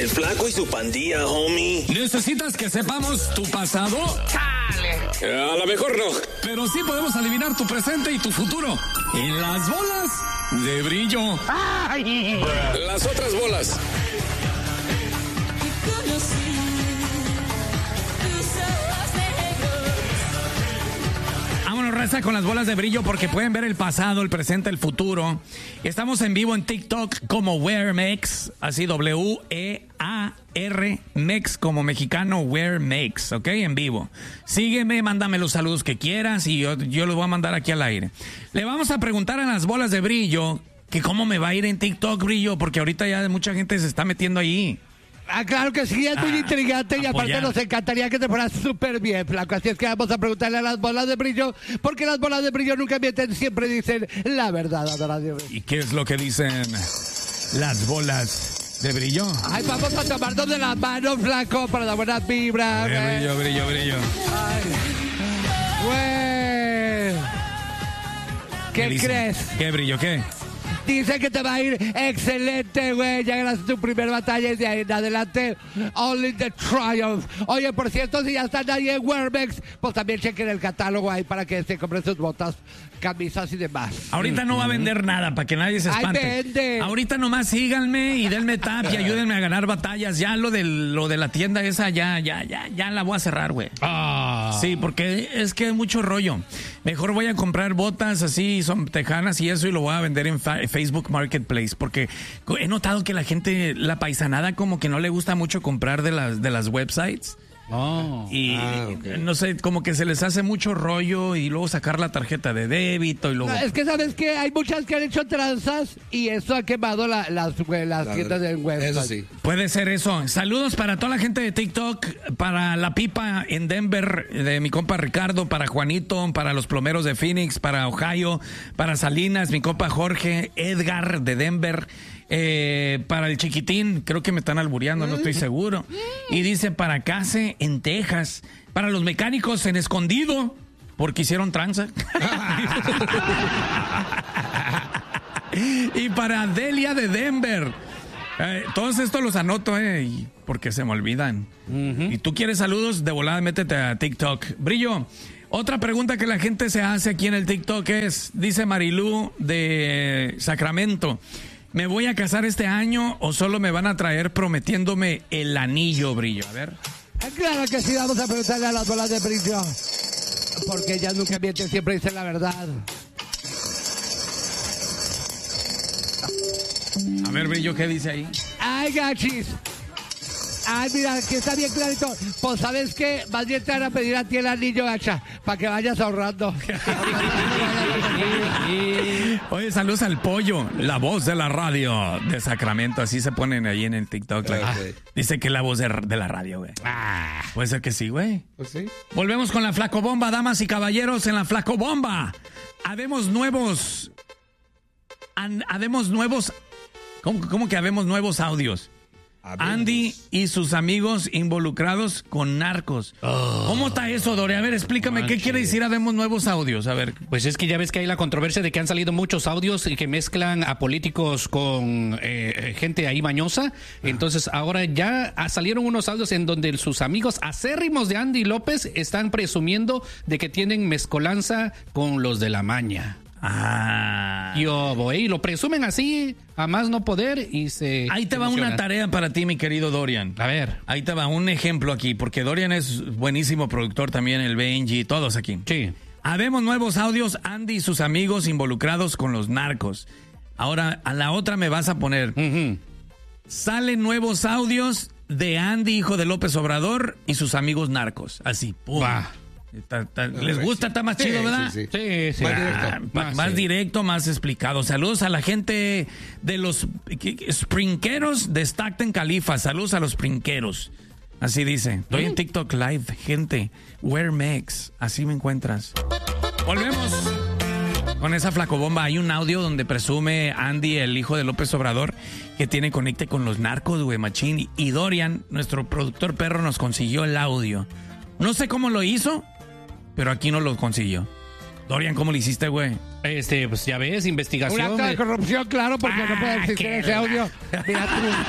El Flaco y su pandilla, homie. ¿Necesitas que sepamos tu pasado? ¡Chale! A lo mejor no. Pero sí podemos adivinar tu presente y tu futuro. En las bolas de brillo. ¡Ay! Las otras bolas. Vámonos, raza, con las bolas de brillo porque pueden ver el pasado, el presente, el futuro. Estamos en vivo en TikTok como WearMex, así W-E-A-R Mex como mexicano, WearMex, ¿ok? En vivo. Sígueme, mándame los saludos que quieras y yo los voy a mandar aquí al aire. Le vamos a preguntar a las bolas de brillo que cómo me va a ir en TikTok, brillo, porque ahorita ya mucha gente se está metiendo ahí. Ah, claro que sí, es muy intrigante y aparte nos encantaría que te fueras súper bien, Flaco. Así es que vamos a preguntarle a las bolas de brillo, porque las bolas de brillo nunca mienten, siempre dicen la verdad, adoradio. ¿Y qué es lo que dicen las bolas de brillo? Ay, vamos a tomarnos de las manos, Flaco, para la buena vibra. Brillo, brillo, brillo. Ay, güey. ¿Qué crees? ¿Qué brillo, qué? Dice que te va a ir excelente, güey. Ya ganaste tu primer batalla y de ahí en adelante, only the triumph. Oye, por cierto, si ya están ahí en WearMex, pues también chequen el catálogo ahí para que se compren sus botas, camisas y demás. Ahorita no va a vender nada para que nadie se espante. Ay, vende. Ahorita nomás síganme y denme tap y ayúdenme a ganar batallas. Ya lo de la tienda esa ya la voy a cerrar, güey. Sí, porque es que es mucho rollo. Mejor voy a comprar botas así, son tejanas y eso, y lo voy a vender en Facebook Marketplace, porque he notado que la gente, la paisanada, como que no le gusta mucho comprar de las websites. Okay. No sé, como que se les hace mucho rollo y luego sacar la tarjeta de débito y luego... No, es que sabes que hay muchas que han hecho tranzas y eso ha quemado las tiendas de web. Eso sí. Puede ser eso. Saludos para toda la gente de TikTok, para la pipa en Denver, de mi compa Ricardo, para Juanito, para los plomeros de Phoenix, para Ohio, para Salinas, mi compa Jorge, Edgar de Denver. Para el chiquitín, creo que me están albureando, no estoy seguro. Y dice para Case en Texas, para los mecánicos en Escondido, porque hicieron tranza. Y para Delia de Denver. Todos estos los anoto, porque se me olvidan. Y tú quieres saludos, de volada métete a TikTok. Brillo. Otra pregunta que la gente se hace aquí en el TikTok es, dice Marilú de Sacramento: ¿me voy a casar este año o solo me van a traer prometiéndome el anillo, brillo? A ver. Claro que sí, vamos a preguntarle a las bolas de brillo, porque ellas nunca mienten, siempre dicen la verdad. A ver, brillo, ¿qué dice ahí? Ay, gachis. Ay, mira, aquí está bien clarito. Pues, ¿sabes qué? Más bien te van a pedir a ti el anillo, gacha, para que vayas ahorrando. Oye, saludos al Pollo, la voz de la radio de Sacramento. Así se ponen ahí en el TikTok. Dice que es la voz de la radio, güey. Puede ser que sí, güey. Pues sí. Volvemos con la Flacobomba, damas y caballeros, en la Flacobomba. Habemos nuevos... ¿Cómo que habemos nuevos audios? Andy y sus amigos involucrados con narcos. ¿Cómo está eso, Dore? A ver, explícame, ¿qué quiere decir habemos nuevos audios? A ver. Pues es que ya ves que hay la controversia de que han salido muchos audios y que mezclan a políticos con gente ahí mañosa. Entonces ahora ya salieron unos audios en donde sus amigos acérrimos de Andy López están presumiendo de que tienen mezcolanza con los de la maña. Y lo presumen así, a más no poder, y se... Ahí te va una tarea para ti, mi querido Dorian. A ver. Ahí te va un ejemplo aquí, porque Dorian es buenísimo productor también, el Benji, todos aquí. Sí. Habemos nuevos audios, Andy y sus amigos involucrados con los narcos. Ahora, a la otra me vas a poner... Salen nuevos audios de Andy, hijo de López Obrador, y sus amigos narcos. Así, pum. ¿Les gusta? Está más chido, ¿verdad? Sí. Más directo, más explicado. Saludos a la gente de los sprinqueros de Stockton, Califa. Saludos a los sprinqueros. Así dice. Estoy en TikTok Live, gente. WearMex. Así me encuentras. Volvemos con esa flacobomba. Hay un audio donde presume Andy, el hijo de López Obrador, que tiene conecte con los narcos, güey, machín. Y Dorian, nuestro productor perro, nos consiguió el audio. No sé cómo lo hizo, pero aquí no lo consiguió. Dorian, ¿cómo lo hiciste, güey? Pues ya ves, investigación. Un acto de corrupción, claro, porque no puede existir ese audio. Mira tú.